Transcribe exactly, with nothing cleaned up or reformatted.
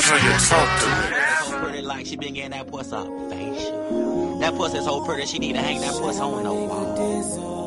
sure you talk to me. So pretty like she been getting that pussy up facial. That pussy so pretty she need to hang that pussy on the wall.